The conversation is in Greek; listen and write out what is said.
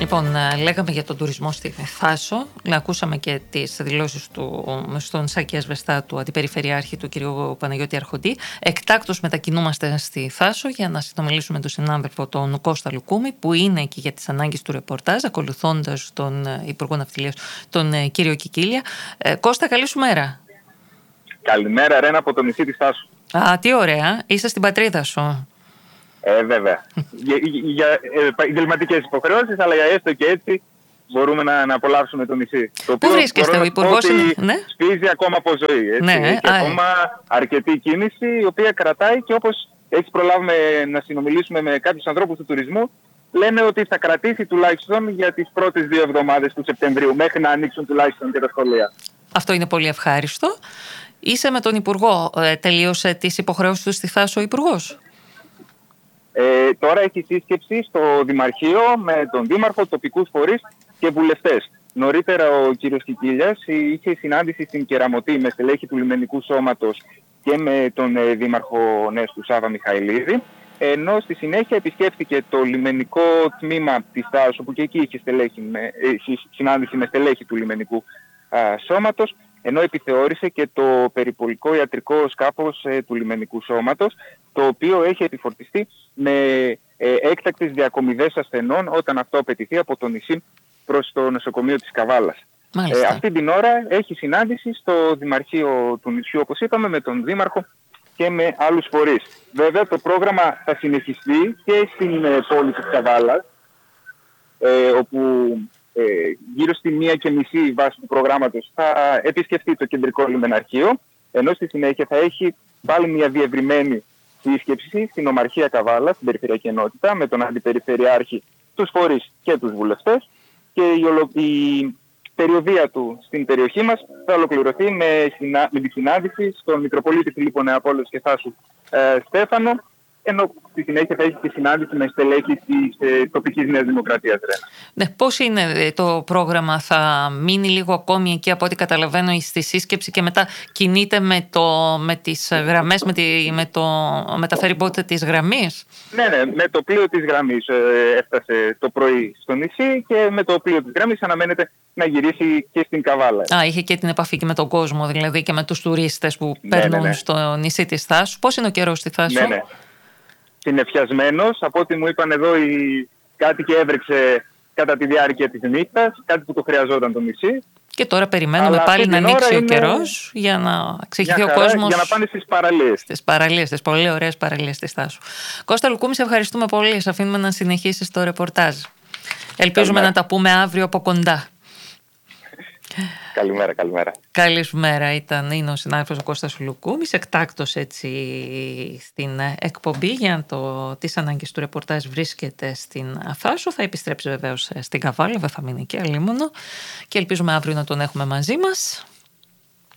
Λοιπόν, λέγαμε για τον τουρισμό στη Θάσο. Ακούσαμε και τις δηλώσεις του στον Σάκη Ασβεστά, του Αντιπεριφερειάρχη, του κ. Παναγιώτη Αρχοντή. Εκτάκτως μετακινούμαστε στη Θάσο για να συνομιλήσουμε με τον συνάδελφο τον Κώστα Λουκούμη, που είναι εκεί για τις ανάγκες του ρεπορτάζ, ακολουθώντας τον Υπουργό Ναυτιλίας, τον κύριο Κικίλια. Κώστα, καλή σου μέρα. Καλημέρα, Ρένα, από το νησί της Θάσου. Α, τι ωραία. Είσαι στην πατρίδα σου. Βέβαια. Για εγκληματικές υποχρεώσεις, αλλά για έστω και έτσι μπορούμε να απολαύσουμε το νησί. Πού βρίσκεστε, ο Υπουργός είναι? Ναι. Σπίζει ακόμα από ζωή. Έτσι. Ναι, έχει ακόμα αρκετή κίνηση, η οποία κρατάει, και όπως έτσι προλάβουμε να συνομιλήσουμε με κάποιους ανθρώπους του τουρισμού, λένε ότι θα κρατήσει τουλάχιστον για τις πρώτες 2 εβδομάδες του Σεπτεμβρίου, μέχρι να ανοίξουν τουλάχιστον και τα σχολεία. Αυτό είναι πολύ ευχάριστο. Είσαι με τον Υπουργό. Τελείωσε τις υποχρεώσεις του στη Θάσο ο Υπουργός? Τώρα έχει σύσκεψη στο Δημαρχείο με τον Δήμαρχο, τοπικούς φορείς και βουλευτές. Νωρίτερα ο κύριος Κικίλιας είχε συνάντηση στην Κεραμωτή με στελέχη του Λιμενικού Σώματος και με τον Δήμαρχο Νέστου Σάβα Μιχαηλίδη, ενώ στη συνέχεια επισκέφθηκε το λιμενικό τμήμα της Θάσου, που και εκεί είχε συνάντηση με στελέχη του Λιμενικού Σώματος, ενώ επιθεώρησε και το περιπολικό ιατρικό σκάφος του Λιμενικού Σώματος, το οποίο έχει επιφορτιστεί με έκτακτες διακομιδές ασθενών όταν αυτό απαιτηθεί από το νησί προς το νοσοκομείο της Καβάλας. Αυτή την ώρα έχει συνάντηση στο Δημαρχείο του νησιού, όπως είπαμε, με τον Δήμαρχο και με άλλους φορείς. Βέβαια, το πρόγραμμα θα συνεχιστεί και στην πόλη της Καβάλας, όπου γύρω στη 1:30 βάση του προγράμματος θα επισκεφτεί το κεντρικό λιμεναρχείο, ενώ στη συνέχεια θα έχει πάλι μια διευρυμένη σύσκεψη στην Ομαρχία Καβάλα, στην Περιφερειακή Ενότητα, με τον Αντιπεριφερειάρχη, τους φορείς και τους βουλευτές, και η περιοδία του στην περιοχή μας θα ολοκληρωθεί με τη συνάντηση στον Μητροπολίτη Φιλίππο Νεαπόλεως και Θάσου Στέφανο, ενώ στη συνέχεια θα έχει και συνάντηση με στελέχη της τοπικής Νέας Δημοκρατίας. Ναι, πώς είναι το πρόγραμμα? Θα μείνει λίγο ακόμη εκεί, από ό,τι καταλαβαίνω, στη σύσκεψη, και μετά κινείται με τις γραμμές, με τα φεριμπότ της γραμμής? Ναι, με το πλοίο της γραμμής έφτασε το πρωί στο νησί, και με το πλοίο της γραμμής αναμένεται να γυρίσει και στην Καβάλα. Είχε και την επαφή και με τον κόσμο, δηλαδή, και με τους τουρίστες που παίρνουν στο νησί της Θάσου. Πώς είναι ο καιρός στη Θάσου? Ναι. Συννεφιασμένος, από ό,τι μου είπαν εδώ οι κάτοικοι, έβρεξε κατά τη διάρκεια της νύχτας, κάτι που το χρειαζόταν το νησί. Και τώρα περιμένουμε πάλι να ανοίξει ο καιρός για να εξηγηθεί ο κόσμος. Για να πάνε στις παραλίες. Στις παραλίες, τις πολύ ωραίες παραλίες της Θάσου. Κώστα Λουκούμη, σε ευχαριστούμε πολύ. Σε αφήνουμε να συνεχίσεις το ρεπορτάζ. Ελπίζουμε να τα πούμε αύριο από κοντά. Καλημέρα. Καλή σου μέρα. Είναι ο συνάδελφος ο Κώστας Λουκούμης, εκτάκτος έτσι στην εκπομπή για τις ανάγκες του ρεπορτάζ, βρίσκεται στην Θάσο. Θα επιστρέψει βεβαίως στην Καβάλα, δεν θα μείνει και αλίμονο, και ελπίζουμε αύριο να τον έχουμε μαζί μας.